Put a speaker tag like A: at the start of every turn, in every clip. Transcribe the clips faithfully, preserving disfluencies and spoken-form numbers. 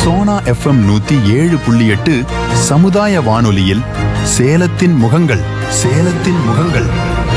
A: Sona FM நூத்தி ஏழு புள்ளி எட்டு சமுதாய வானொலியில் சேலத்தின் முகங்கள் சேலத்தின் முகங்கள்.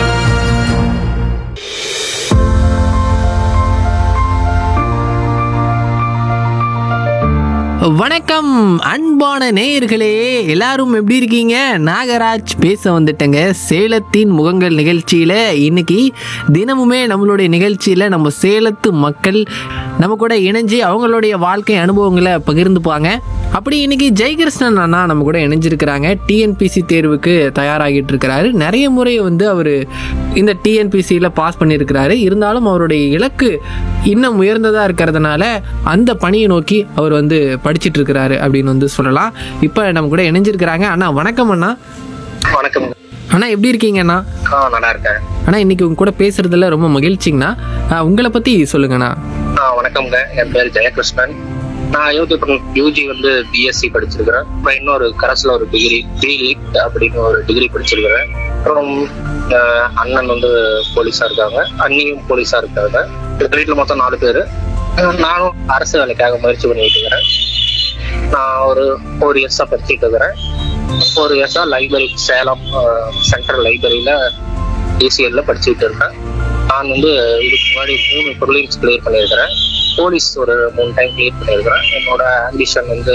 B: வணக்கம் அன்பான நேயர்களே, எல்லாரும் எப்படி இருக்கீங்க? நாகராஜ் பேச வந்துட்டேங்க சேலத்தின் முகங்கள் நிகழ்ச்சியில். இன்னைக்கு தினமுமே நம்மளுடைய நிகழ்ச்சியில் நம்ம சேலத்து மக்கள் நம்ம கூட இணைஞ்சு அவங்களுடைய வாழ்க்கை அனுபவங்களை பகிர்ந்துப்பாங்க. அப்படி இன்னைக்கு ஜெயகிருஷ்ணன் அண்ணா நம்ம கூட இணைஞ்சிருக்கிறாங்க. டிஎன்பிசி தேர்வுக்கு தயாராகிட்டு இருக்கிறாரு. நிறைய முறை வந்து அவர் இந்த டிஎன்பிசியில் பாஸ் பண்ணியிருக்கிறாரு. இருந்தாலும் அவருடைய இலக்கு இன்னும் உயர்ந்ததாக இருக்கிறதுனால அந்த பணியை நோக்கி அவர் வந்து படிச்சுட்டு இருக்கிறாரு அப்படின்னு வந்து சொல்லலாம். இப்போ நம்ம கூட இணைஞ்சிருக்கிறாங்க. அண்ணா வணக்கம். அண்ணா
C: வணக்கம்
B: அண்ணா, எப்படி இருக்கீங்க அண்ணா?
C: நல்லா இருக்கேன்
B: அண்ணா, இன்னைக்கு உங்க கூட பேசுறதுல ரொம்ப மகிழ்ச்சிங்கண்ணா. உங்களை பத்தி சொல்லுங்கண்ணா.
C: வணக்கம்ங்க, என் பேர் ஜெயகிருஷ்ணன். நான் யூடியூப் யூஜி வந்து பிஎஸ்சி படிச்சிருக்கிறேன். அப்புறம் இன்னொரு கரஸ்ல ஒரு டிகிரி பிலிட் அப்படின்னு ஒரு டிகிரி படிச்சிருக்கிறேன். அப்புறம் அண்ணன் வந்து போலீஸா இருக்காங்க, அண்ணியும் போலீஸா இருக்காங்க. வீட்டுல மொத்தம் நாலு பேரு. நானும் அரசு வேலைக்காக முயற்சி பண்ணிட்டு இருக்கிறேன். நான் ஒரு ஃபோர் இயர்ஸா படிச்சுட்டு இருக்கிறேன். ஃபோர் இயர்ஸா லைப்ரரி சேலம் சென்ட்ரல் லைப்ரரியில டிசிஎல்ல படிச்சுட்டு இருக்கேன். நான் வந்து இதுக்கு முன்னாடி மூணு ப்ரிலிம்ஸ் கிளியர் பண்ணியிருக்கிறேன். போலீஸ் ஒரு மூணு டைம் கிளியர் பண்ணியிருக்கிறேன். என்னோட ஆம்பிஷன் வந்து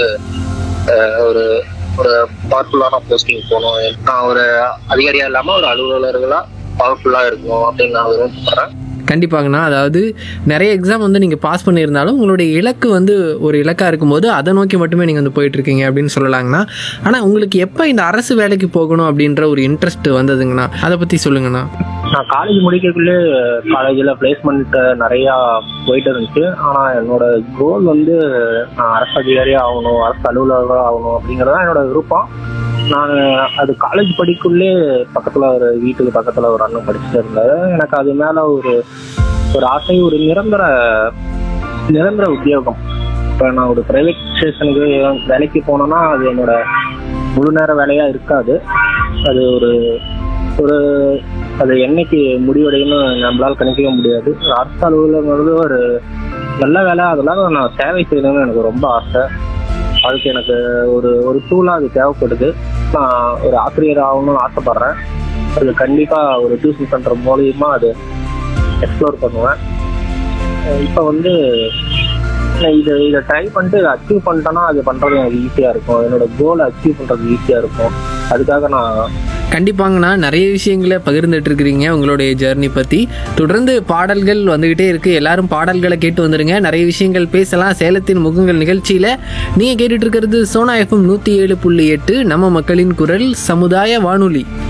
C: ஒரு ஒரு பவர்ஃபுல்லான போஸ்டிங் போகணும். நான் ஒரு அதிகாரியா இல்லாம ஒரு அலுவலர்களா பவர்ஃபுல்லா இருக்கணும் அப்படின்னு நான் விரும்பப்படுறேன்.
B: கண்டிப்பாங்கண்ணா. அதாவது நிறைய எக்ஸாம் வந்து நீங்கள் பாஸ் பண்ணியிருந்தாலும் உங்களுடைய இலக்கு வந்து ஒரு இலக்காக இருக்கும்போது அதை நோக்கி மட்டுமே நீங்கள் வந்து போயிட்டுருக்கீங்க அப்படின்னு சொல்லலாங்கண்ணா. ஆனால் உங்களுக்கு எப்போ இந்த அரசு வேலைக்கு போகணும் அப்படின்ற ஒரு இன்ட்ரெஸ்ட் வந்ததுங்கண்ணா, அதை பற்றி சொல்லுங்கண்ணா.
C: நான் காலேஜ் முடிக்கக்குள்ளே காலேஜில் பிளேஸ்மெண்ட் நிறையா போயிட்டு இருந்துச்சு. ஆனால் என்னோட கோல் வந்து நான் அரசு அதிகாரியாக ஆகணும், அரசு அலுவலராக ஆகணும் அப்படிங்கிறதான் என்னோட விருப்பம். நான் அது காலேஜ் படிக்குள்ளே பக்கத்தில் ஒரு வீட்டுக்கு பக்கத்தில் ஒரு அண்ணன் படிச்சுட்டு இருந்தாரு. எனக்கு அது மேலே ஒரு ஒரு ஆசை, ஒரு நிரந்தர நிரந்தர உத்தியோகம். இப்போ நான் ஒரு பிரைவேட் ஸ்டேஷனுக்கு வேலைக்கு போனேன்னா அது என்னோட முழு நேர வேலையாக இருக்காது. அது ஒரு ஒரு அது என்னைக்கு முடிவடையும்னு நம்மளால் கணிக்கவே முடியாது. அரசு அலுவலங்கிறது ஒரு நல்ல வேலை, அதெல்லாம் நான் சேவை செய்யணும்னு எனக்கு ரொம்ப ஆசை. அதுக்கு எனக்கு ஒரு ஒரு டூலாக அது தேவைப்படுது. நான் ஒரு ஆசிரியர் ஆகணும்னு ஆசைப்படுறேன். அது கண்டிப்பாக ஒரு டியூஷன் சென்டர் மூலியமா அது எக்ஸ்ப்ளோர் பண்ணுவேன். இப்போ வந்து இதை இதை ட்ரை பண்ணிட்டு இதை அச்சீவ் பண்ணிட்டேன்னா அது பண்ணுறது எனக்கு ஈஸியாக இருக்கும். என்னோட கோலை அச்சீவ் பண்ணுறது ஈஸியாக இருக்கும். அதுக்காக நான்
B: கண்டிப்பாங்கண்ணா நிறைய விஷயங்களை பகிர்ந்துட்டு இருக்கிறீங்க உங்களுடைய ஜேர்னி பற்றி. தொடர்ந்து பாடல்கள் வந்துக்கிட்டே இருக்குது. எல்லாரும் பாடல்களை கேட்டு வந்துடுங்க. நிறைய விஷயங்கள் பேசலாம் சேலத்தின் முகங்கள் நிகழ்ச்சியில். நீங்கள் கேட்டுட்டு இருக்கிறது சோனா எஃப்எம் நூற்றி ஏழு புள்ளி எட்டு நம்ம மக்களின் குரல் சமுதாய வானொலி.